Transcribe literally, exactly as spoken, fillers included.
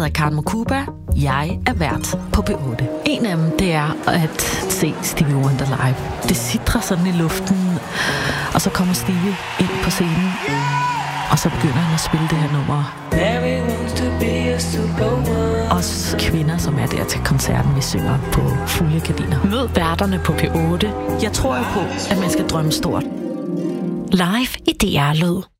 hedder Karen Mokuba. Jeg er vært på P otte. En af dem, det er at se Stevie Wonder live. Det sidder sådan i luften, og så kommer Stevie ind på scenen, og så begynder han at spille det her nummer. Os kvinder, som er der til koncerten, vi synger på fulde gardiner. Mød værterne på P otte. Jeg tror jo på, at man skal drømme stort. Live i D R Lyd.